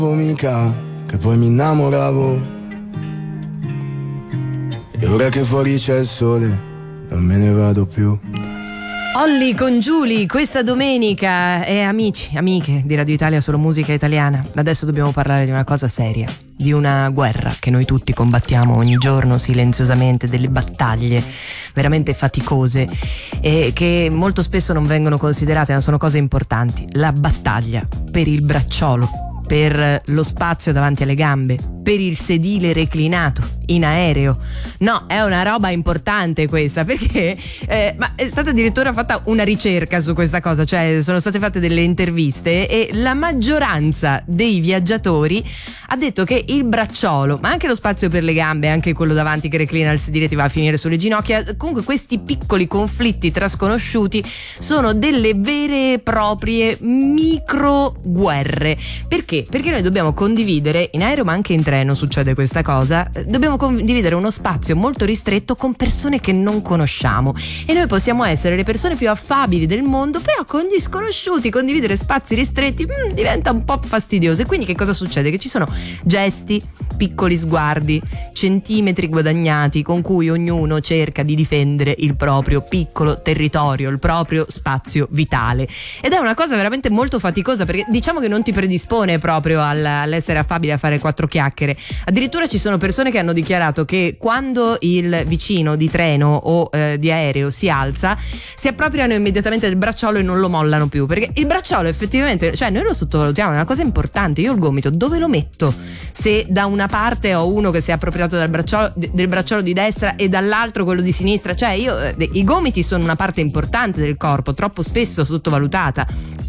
mica, che poi mi innamoravo. E ora che fuori c'è il sole, non me ne vado più. Olli con Giulia questa domenica. E amici, amiche di Radio Italia Solo Musica Italiana, adesso dobbiamo parlare di una cosa seria, di una guerra che noi tutti combattiamo ogni giorno silenziosamente, delle battaglie veramente faticose e che molto spesso non vengono considerate, ma sono cose importanti. La battaglia per il bracciolo, per lo spazio davanti alle gambe, per il sedile reclinato in aereo. No, è una roba importante questa, perché ma è stata addirittura fatta una ricerca su questa cosa, cioè sono state fatte delle interviste e la maggioranza dei viaggiatori ha detto che il bracciolo, ma anche lo spazio per le gambe, anche quello davanti che reclina il sedile ti va a finire sulle ginocchia, comunque questi piccoli conflitti tra sconosciuti sono delle vere e proprie micro guerre. Perché? Perché noi dobbiamo condividere, in aereo ma anche in treno succede questa cosa, dobbiamo condividere uno spazio molto ristretto con persone che non conosciamo, e noi possiamo essere le persone più affabili del mondo, però con gli sconosciuti condividere spazi ristretti diventa un po' fastidioso. E quindi che cosa succede? Che ci sono gesti, piccoli sguardi, centimetri guadagnati con cui ognuno cerca di difendere il proprio piccolo territorio, il proprio spazio vitale, ed è una cosa veramente molto faticosa, perché diciamo che non ti predispone proprio all'essere affabile, a fare quattro chiacchiere. Addirittura ci sono persone che hanno dichiarato che quando il vicino di treno o di aereo si alza, si appropriano immediatamente del bracciolo e non lo mollano più, perché il bracciolo effettivamente, cioè noi lo sottovalutiamo, è una cosa importante. Io il gomito dove lo metto? Se da una parte ho uno che si è appropriato del bracciolo di destra e dall'altro quello di sinistra, cioè i gomiti sono una parte importante del corpo, troppo spesso sottovalutata.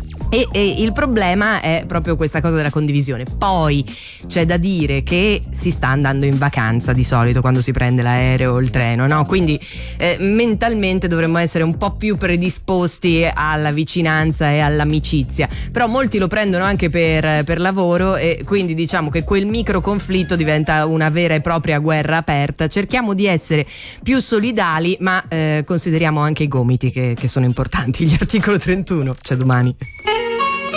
E il problema è proprio questa cosa della condivisione. Poi c'è da dire che si sta andando in vacanza di solito quando si prende l'aereo o il treno, no? Quindi mentalmente dovremmo essere un po' più predisposti alla vicinanza e all'amicizia, però molti lo prendono anche per lavoro, e quindi diciamo che quel micro conflitto diventa una vera e propria guerra aperta. Cerchiamo di essere più solidali, ma consideriamo anche i gomiti che sono importanti. Gli articolo 31 c'è domani.